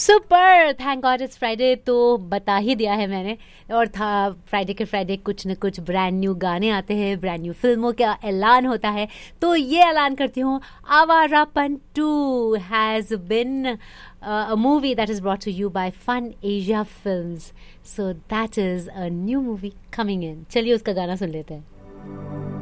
Super, thank God it's Friday. तो बता ही दिया है मैंने, और था फ्राइडे के फ्राइडे कुछ न कुछ ब्रांड न्यू गाने आते हैं, ब्रांड न्यू फिल्मों का ऐलान होता है। तो ये ऐलान करती हूँ, Awarapan 2 has been a movie that is brought to you by Fun Asia Films. So that is a new movie coming in. चलिए उसका गाना सुन लेते हैं.